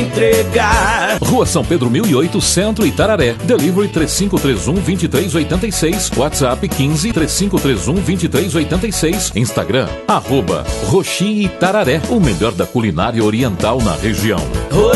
entregar. Rua São Pedro 1008, Centro, Itararé. Delivery 3531-2386. WhatsApp 15 3531-2386. Instagram, @Roxi Itararé. O melhor da culinária oriental na região.